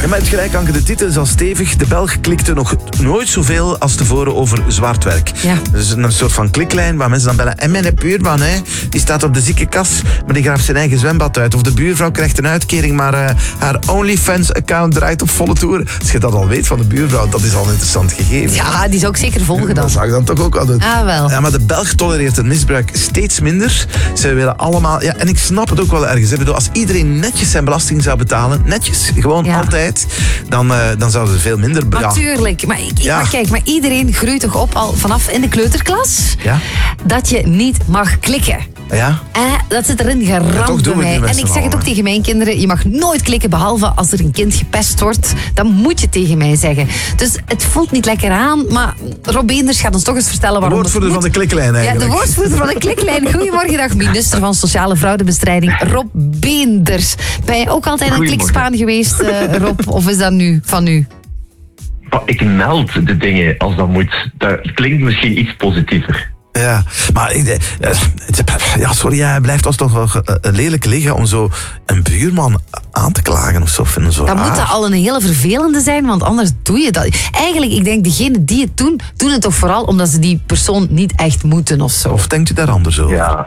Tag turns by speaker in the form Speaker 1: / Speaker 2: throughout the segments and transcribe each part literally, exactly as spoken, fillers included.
Speaker 1: Ja, maar het gelijk, Anke, de titel is al stevig. De Belg klikte nog nooit zoveel als tevoren over zwart werk.
Speaker 2: Ja.
Speaker 1: Dus een soort van kliklijn waar mensen dan bellen. En mijn buurman, hè, die staat op de ziekenkas, maar die graaft zijn eigen zwembad uit. Of de buurvrouw krijgt een uitkering, maar uh, haar OnlyFans-account draait op volle toeren. Als je dat al weet van de buurvrouw, dat is al een interessant gegeven.
Speaker 2: Ja, die zou ik zeker volgen dan.
Speaker 1: Dat zou ik dan toch ook wel doen.
Speaker 2: Ah, wel.
Speaker 1: Ja, maar de Belg tolereert het misbruik steeds minder. Ze willen allemaal... Ja, en ik snap het ook wel ergens. Ik bedoel, als iedereen netjes zijn belasting zou betalen, netjes, gewoon
Speaker 2: Ja.
Speaker 1: altijd, dan, uh, dan zouden ze veel minder... be- ja.
Speaker 2: Natuurlijk, maar, ik,
Speaker 1: Ja.
Speaker 2: maar kijk, maar iedereen groeit toch op al vanaf in de kleuterklas
Speaker 1: Ja?
Speaker 2: dat je niet mag klikken.
Speaker 1: Ja?
Speaker 2: Eh, dat zit erin geramd
Speaker 1: Ja, toch doen
Speaker 2: bij
Speaker 1: we het
Speaker 2: mij.
Speaker 1: nu met
Speaker 2: En ik
Speaker 1: z'n
Speaker 2: zeg het ook
Speaker 1: allen.
Speaker 2: tegen mijn kinderen, je mag nooit klikken behalve als er een kind gepest wordt. Dan moet je tegen mij zeggen. Dus het voelt niet lekker aan, maar Rob Beenders gaat ons toch eens vertellen
Speaker 1: De
Speaker 2: waarom
Speaker 1: woordvoerder
Speaker 2: het
Speaker 1: van
Speaker 2: moet.
Speaker 1: de kliklijn
Speaker 2: Ja,
Speaker 1: eigenlijk.
Speaker 2: de woordvoerder van de kliklijn. Goedemorgen, dag, minister van Sociale Fraudebestrijding, Rob Beenders. Ben je ook altijd een
Speaker 3: Goedemorgen.
Speaker 2: klikspaan geweest, uh, Rob? Of is dat nu van nu?
Speaker 3: Ik meld de dingen als dat moet. Dat klinkt misschien iets positiever.
Speaker 1: Ja, maar ik, eh, ja, sorry, hij blijft ons toch wel eh, lelijk liggen om zo een buurman aan te klagen of zo. Vinden zo
Speaker 2: Dan
Speaker 1: raar.
Speaker 2: moet dat al een hele vervelende zijn, want anders doe je dat. Eigenlijk, ik denk, degenen die het doen, doen het toch vooral omdat ze die persoon niet echt moeten of zo.
Speaker 1: Of denkt u daar anders over?
Speaker 3: Ja.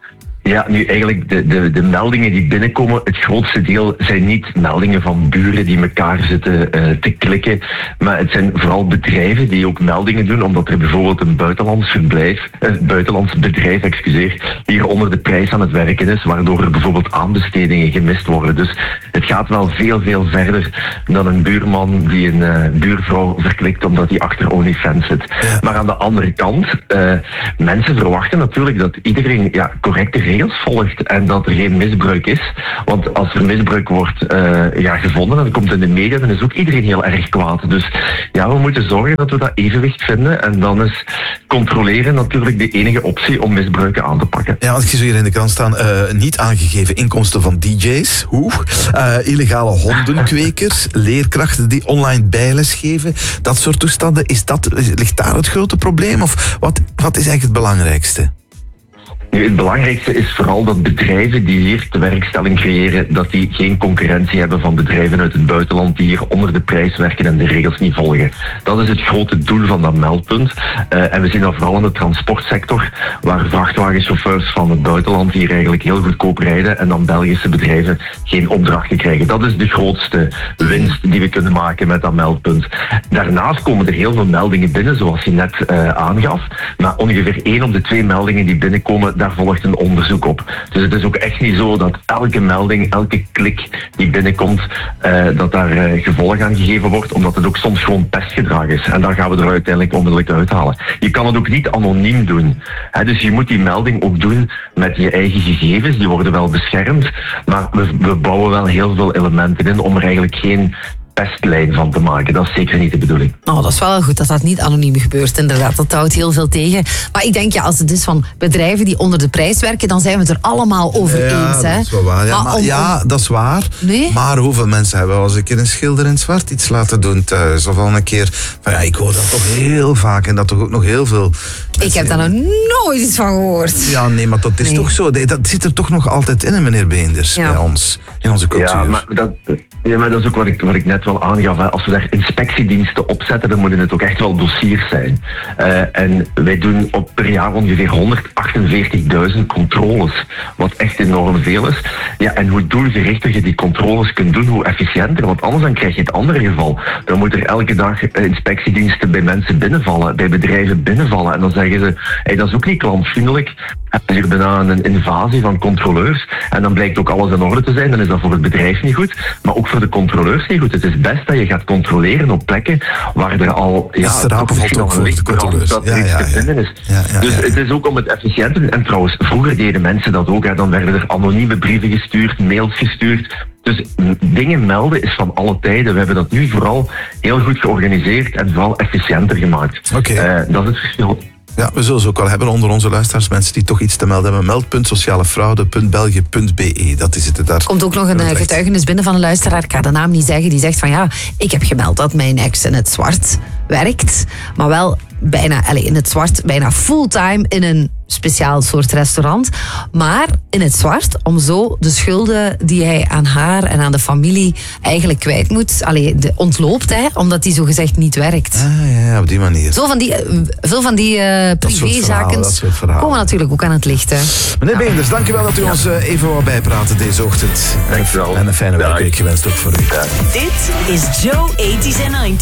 Speaker 3: Ja, nu eigenlijk de, de, de meldingen die binnenkomen, het grootste deel zijn niet meldingen van buren die elkaar zitten uh, te klikken, maar het zijn vooral bedrijven die ook meldingen doen, omdat er bijvoorbeeld een buitenlands verblijf, een uh, buitenlands bedrijf, excuseer, hier onder de prijs aan het werken is, waardoor er bijvoorbeeld aanbestedingen gemist worden. Dus het gaat wel veel, veel verder dan een buurman die een uh, buurvrouw verklikt omdat hij achter OnlyFans zit.
Speaker 1: Ja. Maar
Speaker 3: Maar aan de andere kant, uh, mensen verwachten natuurlijk dat iedereen ja, correcte regels volgt en dat er geen misbruik is. Want als er misbruik wordt uh, ja, gevonden en dat komt in de media, dan is ook iedereen heel erg kwaad. Dus ja, we moeten zorgen dat we dat evenwicht vinden en dan is controleren natuurlijk de enige optie om misbruiken aan te pakken.
Speaker 1: Ja, want ik zie zo hier in de krant staan, uh, niet aangegeven inkomsten van D J's, hoe, uh, illegale hondenkwekers, leerkrachten die online bijles geven, dat soort toestanden. Is dat, ligt daar het grote probleem? Of wat, wat is eigenlijk het belangrijkste?
Speaker 3: Nu, het belangrijkste is vooral dat bedrijven die hier tewerkstelling creëren, dat die geen concurrentie hebben van bedrijven uit het buitenland die hier onder de prijs werken en de regels niet volgen. Dat is het grote doel van dat meldpunt. Uh, en we zien dat vooral in de transportsector, waar vrachtwagenchauffeurs van het buitenland hier eigenlijk heel goedkoop rijden en dan Belgische bedrijven geen opdrachten krijgen. Dat is de grootste winst die we kunnen maken met dat meldpunt. Daarnaast komen er heel veel meldingen binnen, zoals je net uh, aangaf, maar ongeveer één op de twee meldingen die binnenkomen, daar volgt een onderzoek op. Dus het is ook echt niet zo dat elke melding, elke klik die binnenkomt, uh, dat daar uh, gevolg aan gegeven wordt, omdat het ook soms gewoon pestgedrag is. En dan gaan we er uiteindelijk onmiddellijk uithalen. Je kan het ook niet anoniem doen. He, dus je moet die melding ook doen met je eigen gegevens. Die worden wel beschermd, maar we, we bouwen wel heel veel elementen in om er eigenlijk geen pestlijn van te maken. Dat is zeker niet de bedoeling.
Speaker 2: Oh, dat is wel goed dat dat niet anoniem gebeurt, inderdaad. Dat houdt heel veel tegen. Maar ik denk, ja, als het is van bedrijven die onder de prijs werken, dan zijn we het er allemaal over
Speaker 1: Ja,
Speaker 2: eens. Hè?
Speaker 1: dat is wel waar. Ja,
Speaker 2: Maar
Speaker 1: maar,
Speaker 2: om-
Speaker 1: ja, dat is waar.
Speaker 2: Nee?
Speaker 1: Maar hoeveel mensen hebben wel eens een keer een schilder in het zwart iets laten doen thuis? Of al een keer... Van, ja, ik hoor dat toch heel vaak en dat toch ook nog heel veel...
Speaker 2: Ik heb daar nog nooit iets van gehoord.
Speaker 1: Ja, nee, maar dat is
Speaker 2: Nee.
Speaker 1: toch zo. Nee, dat zit er toch nog altijd in, meneer Beenders,
Speaker 2: Ja.
Speaker 1: bij ons. In onze cultuur.
Speaker 3: Ja, maar dat, ja, maar dat is ook wat ik, wat ik net wel aangaf. Hè. Als we daar inspectiediensten opzetten, dan moeten het ook echt wel dossiers zijn. Uh, en wij doen op per jaar ongeveer honderdachtenveertigduizend controles, wat echt enorm veel is. Ja, en hoe doelgerichter je die controles kunt doen, hoe efficiënter. Want anders dan krijg je het andere geval. Dan moet er elke dag uh, inspectiediensten bij mensen binnenvallen, bij bedrijven binnenvallen. En dan zeggen ze, hey, dat is ook niet klantvriendelijk. Het is hier bijna een invasie van controleurs. En dan blijkt ook alles in orde te zijn. Dan is dat voor het bedrijf niet goed, maar ook voor de controleurs niet goed. Het is best dat je gaat controleren op plekken waar er al... Ja,
Speaker 1: Is de rapen valt ook voor de controleurs.
Speaker 3: dat
Speaker 1: Ja,
Speaker 3: er iets
Speaker 1: ja,
Speaker 3: te
Speaker 1: ja.
Speaker 3: vinden is.
Speaker 1: Ja, ja,
Speaker 3: dus
Speaker 1: ja, ja.
Speaker 3: het is ook om het efficiënter... En trouwens, vroeger deden mensen dat ook. Hè. Dan werden er anonieme brieven gestuurd, mails gestuurd. Dus m- dingen melden is van alle tijden. We hebben dat nu vooral heel goed georganiseerd en vooral efficiënter gemaakt.
Speaker 1: Oké.
Speaker 3: Eh, dat is het verschil.
Speaker 1: Ja, we zullen ze ook wel hebben onder onze luisteraars, mensen die toch iets te melden hebben. meld punt sociale fraude punt belgië punt b e. Dat is het daar.
Speaker 2: Er komt ook nog een eh, getuigenis binnen van een luisteraar. Ik ga de naam niet zeggen. Die zegt van ja, ik heb gemeld dat mijn ex in het zwart werkt. Maar wel bijna, allez, in het zwart, bijna fulltime in een speciaal soort restaurant. Maar in het zwart, om zo de schulden die hij aan haar en aan de familie eigenlijk kwijt moet. Allee, de, ontloopt hij, omdat die zogezegd niet werkt.
Speaker 1: Ah, ja, op die manier.
Speaker 2: Zo van die, veel van die uh, privézaken komen natuurlijk ook aan het licht. Hè.
Speaker 1: Meneer Beenders, dankjewel dat u ons uh, even wou bijpraten deze ochtend.
Speaker 3: Dankjewel.
Speaker 1: En een fijne werkweek gewenst ook voor u.
Speaker 4: Dit is Joe eighties and nineties.